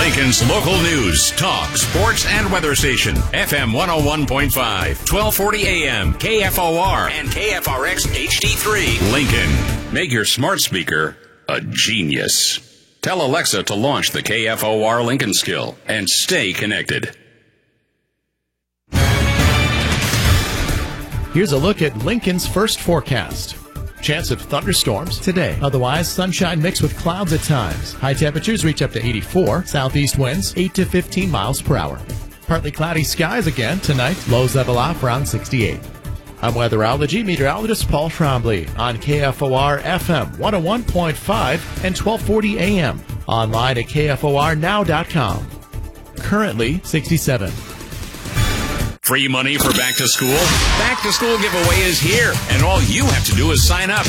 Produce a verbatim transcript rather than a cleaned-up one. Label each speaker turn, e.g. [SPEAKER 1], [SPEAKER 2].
[SPEAKER 1] Lincoln's local news, talk, sports, and weather station. F M one oh one point five, twelve forty A M, K F O R, and K F R X H D three. Lincoln. Make your smart speaker a genius. Tell Alexa to launch the K F O R Lincoln skill and stay connected.
[SPEAKER 2] Here's a look at Lincoln's first forecast. Chance of thunderstorms today. Otherwise, sunshine mixed with clouds at times. High temperatures reach up to eighty-four. Southeast winds eight to fifteen miles per hour. Partly cloudy skies again tonight. Lows level off around sixty-eight. I'm weatherology meteorologist Paul Trombley on K F O R F M one oh one point five and twelve forty A M. Online at K F O R now dot com. Currently sixty-seven.
[SPEAKER 1] Free money for back to school? Back to school giveaway is here, and all you have to do is sign up.